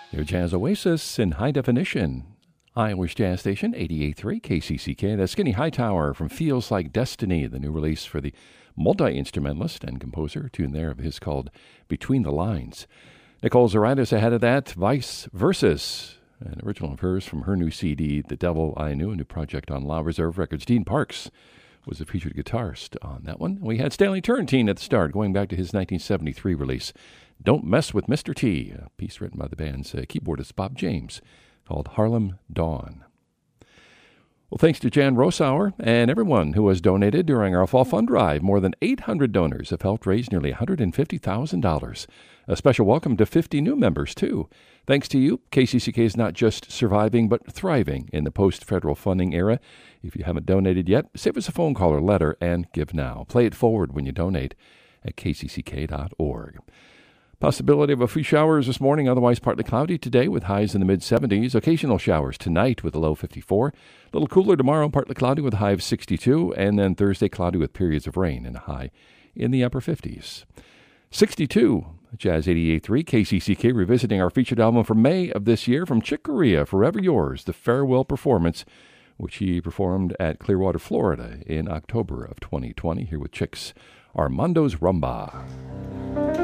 Your Jazz Oasis in high definition. Iowa's Jazz Station, 88.3 KCCK. That's Skinny Hightower from Feels Like Destiny, the new release for the multi-instrumentalist and composer. A tune there of his called Between the Lines. Nicole Zaritis ahead of that, Vice Versus, an original of hers from her new CD, The Devil I Knew, a new project on La Reserve Records. Dean Parks was a featured guitarist on that one. We had Stanley Turrentine at the start, going back to his 1973 release, Don't Mess with Mr. T, a piece written by the band's keyboardist Bob James, called Harlem Dawn. Well, thanks to Jan Rosauer and everyone who has donated during our Fall Fund Drive. More than 800 donors have helped raise nearly $150,000. A special welcome to 50 new members, too. Thanks to you, KCCK is not just surviving, but thriving in the post-federal funding era. If you haven't donated yet, save us a phone call or letter and give now. Play it forward when you donate at kcck.org. Possibility of a few showers this morning, otherwise partly cloudy today with highs in the mid-70s. Occasional showers tonight with a low 54. A little cooler tomorrow, partly cloudy with a high of 62. And then Thursday, cloudy with periods of rain and a high in the upper 50s. 62, Jazz 88.3, KCCK, revisiting our featured album from May of this year from Chick Corea, Forever Yours, the farewell performance, which he performed at Clearwater, Florida in October of 2020. Here with Chick's Armando's Rumba.